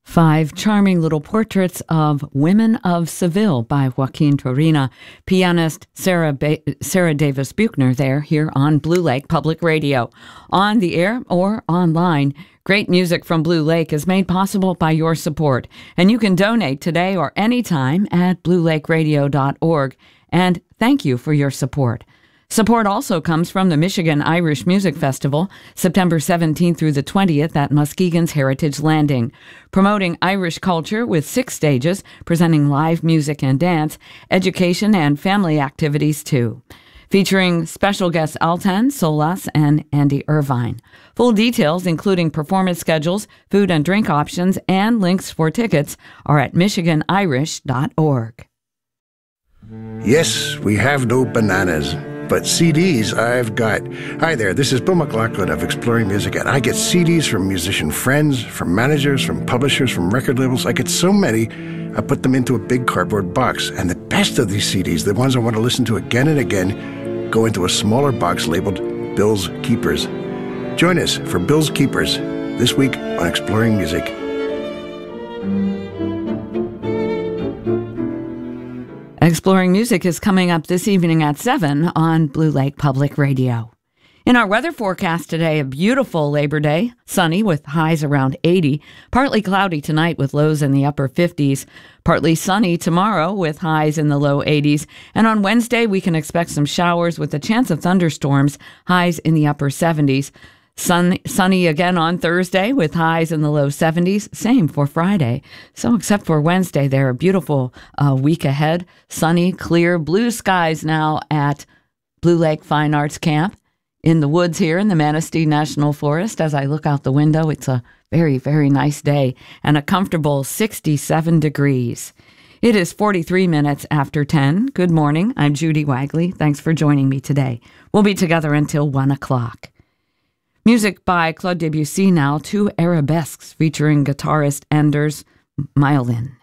Five charming little portraits of Women of Seville by Joaquin Turina, pianist Sarah Davis Buchner there here on Blue Lake Public Radio. On the air or online, great music from Blue Lake is made possible by your support, and you can donate today or anytime at bluelakeradio.org. And thank you for your support. Support also comes from the Michigan Irish Music Festival, September 17th through the 20th at Muskegon's Heritage Landing, promoting Irish culture with 6 stages, presenting live music and dance, education and family activities too. Featuring special guests Altan, Solas, and Andy Irvine. Full details, including performance schedules, food and drink options, and links for tickets are at michiganirish.org. Yes, we have no bananas, but CDs I've got. Hi there, this is Bill McLaughlin of Exploring Music, and I get CDs from musician friends, from managers, from publishers, from record labels. I get so many, I put them into a big cardboard box. And the best of these CDs, the ones I want to listen to again and again, go into a smaller box labeled Bill's Keepers. Join us for Bill's Keepers this week on Exploring Music. Exploring Music is coming up this evening at 7 on Blue Lake Public Radio. In our weather forecast today, a beautiful Labor Day, sunny with highs around 80, partly cloudy tonight with lows in the upper 50s, partly sunny tomorrow with highs in the low 80s, and on Wednesday we can expect some showers with a chance of thunderstorms, highs in the upper 70s. Sunny again on Thursday with highs in the low 70s. Same for Friday. So except for Wednesday, they're a beautiful week ahead. Sunny, clear, blue skies now at Blue Lake Fine Arts Camp in the woods here in the Manistee National Forest. As I look out the window, it's a very, very nice day and a comfortable 67 degrees. It is 43 minutes after 10. Good morning. I'm Judy Wagley. Thanks for joining me today. We'll be together until 1 o'clock. Music by Claude Debussy now, 2 arabesques featuring guitarist Anders Myhrlin.